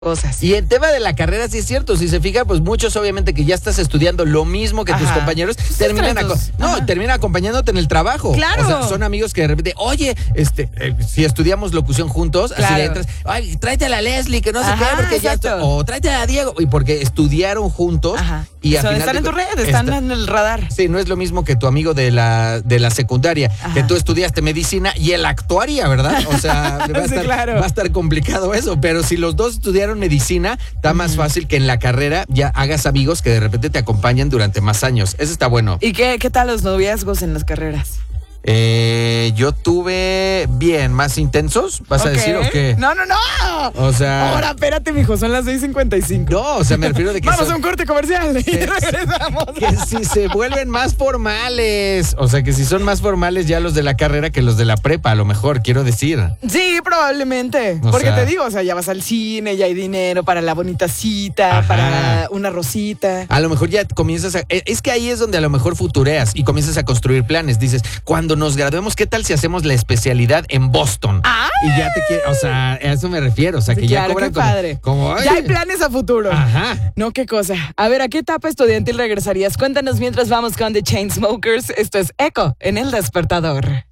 cosas. Y el tema de la carrera sí es cierto, si se fija, pues muchos obviamente que ya estás estudiando lo mismo que tus compañeros, terminan acompañándote en el trabajo. Claro. O sea, son amigos que de repente, oye, si estudiamos locución juntos, así le entras, ay, tráete a la Leslie, que no sé qué, porque o tráete a Diego, y porque estudiaron juntos. Y al final están en tu red, están en el radar. Sí, no es lo mismo que tu amigo de la secundaria, que tú estudiaste medicina y él actuaría, ¿verdad? O sea, va a estar complicado eso, pero si los dos estudiaron medicina, está más fácil que en la carrera ya hagas amigos que de repente te acompañan durante más años. Eso está bueno. ¿Y qué tal los noviazgos en las carreras? Yo tuve más intensos, ¿vas a decir o qué? No. O sea... Ahora, espérate, mijo, son las 6:55. No, o sea, me refiero de que... Vamos a un corte comercial y regresamos. Que si se vuelven más formales, o sea, que si son más formales ya los de la carrera que los de la prepa, a lo mejor, quiero decir. Sí, probablemente. Porque te digo, o sea, ya vas al cine, ya hay dinero para la bonita cita, para una rosita. A lo mejor ya comienzas a... Es que ahí es donde a lo mejor futureas y comienzas a construir planes. Dices, cuando nos graduemos, ¿qué tal si hacemos la especialidad en Boston? ¡Ay! Y ya te quiero, o sea, a eso me refiero, o sea, que ya cobran como ya hay planes a futuro. Ajá. No, qué cosa. A ver, ¿a qué etapa estudiantil regresarías? Cuéntanos mientras vamos con The Chainsmokers. Esto es Echo en El Despertador.